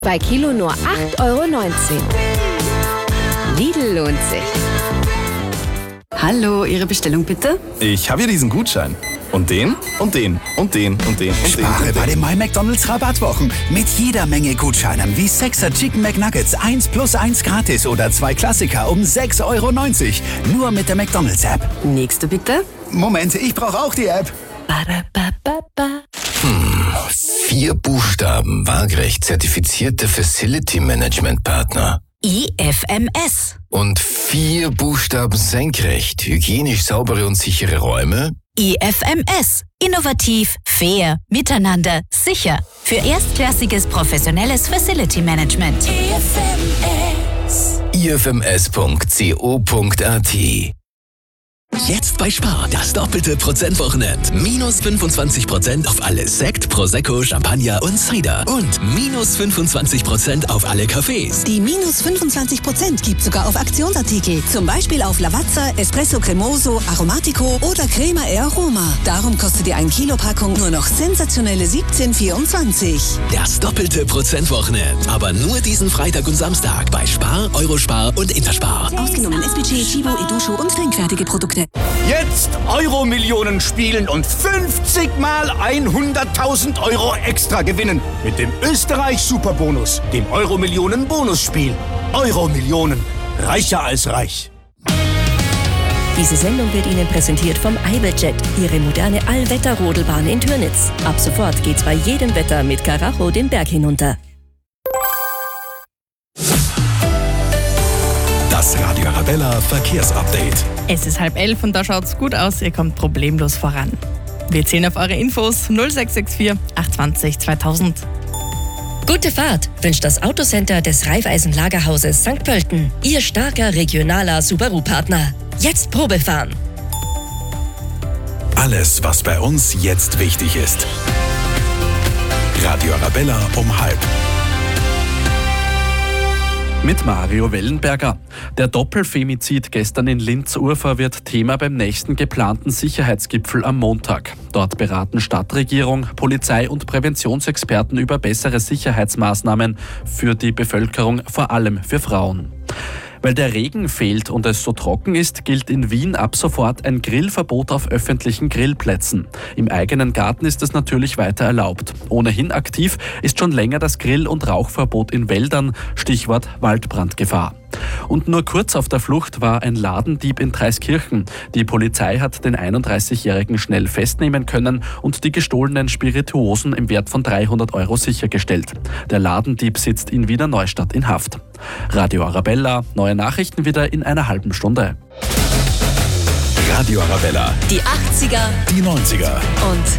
Bei Kilo nur 8,19 €. Lidl lohnt sich. Hallo, Ihre Bestellung bitte? Ich habe hier diesen Gutschein. Und den, und den, und den, und den, und den. Spare bei den MyMcDonald's Rabattwochen. Mit jeder Menge Gutscheinen wie 6er Chicken McNuggets 1+1 gratis oder 2 Klassiker um 6,90 €. Nur mit der McDonald's App. Nächste bitte? Moment, ich brauche auch die App. 4 Buchstaben, waagerecht zertifizierte Facility Management Partner. IFMS. Und 4 Buchstaben senkrecht, hygienisch saubere und sichere Räume. IFMS. Innovativ, fair, miteinander, sicher. Für erstklassiges professionelles Facility Management. ifms.co.at. Jetzt bei Spar, das doppelte Prozentwochenend. Minus 25% auf alle Sekt, Prosecco, Champagner und Cider. Und minus 25% auf alle Cafés. Die minus 25% gibt sogar auf Aktionsartikel. Zum Beispiel auf Lavazza, Espresso Cremoso, Aromatico oder Crema e Aroma. Darum kostet die 1 Kilo Packung nur noch sensationelle 17,24. Das doppelte Prozentwochenend. Aber nur diesen Freitag und Samstag bei Spar, Eurospar und Interspar. Ausgenommen SPG, Chibo, Edusho und trinkfertige Produkte. Jetzt Euro-Millionen spielen und 50 mal 100.000 € extra gewinnen. Mit dem Österreich-Superbonus, dem Euro-Millionen-Bonusspiel. Euro-Millionen. Reicher als reich. Diese Sendung wird Ihnen präsentiert vom Iberjet, Ihre moderne Allwetter-Rodelbahn in Türnitz. Ab sofort geht's bei jedem Wetter mit Karacho den Berg hinunter. Das Radio Arabella Verkehrsupdate. Es ist 10:30 und da schaut's gut aus, ihr kommt problemlos voran. Wir zählen auf eure Infos 0664 820 2000. Gute Fahrt wünscht das Autocenter des Raiffeisen Lagerhauses St. Pölten. Ihr starker regionaler Subaru-Partner. Jetzt Probe fahren. Alles, was bei uns jetzt wichtig ist. Radio Arabella um 12:30. Mit Mario Wellenberger. Der Doppelfemizid gestern in Linz-Urfahr wird Thema beim nächsten geplanten Sicherheitsgipfel am Montag. Dort beraten Stadtregierung, Polizei und Präventionsexperten über bessere Sicherheitsmaßnahmen für die Bevölkerung, vor allem für Frauen. Weil der Regen fehlt und es so trocken ist, gilt in Wien ab sofort ein Grillverbot auf öffentlichen Grillplätzen. Im eigenen Garten ist es natürlich weiter erlaubt. Ohnehin aktiv ist schon länger das Grill- und Rauchverbot in Wäldern, Stichwort Waldbrandgefahr. Und nur kurz auf der Flucht war ein Ladendieb in Traiskirchen. Die Polizei hat den 31-Jährigen schnell festnehmen können und die gestohlenen Spirituosen im Wert von 300 € sichergestellt. Der Ladendieb sitzt in Wiener Neustadt in Haft. Radio Arabella, neue Nachrichten wieder in einer halben Stunde. Radio Arabella. Die 80er Die 90er. und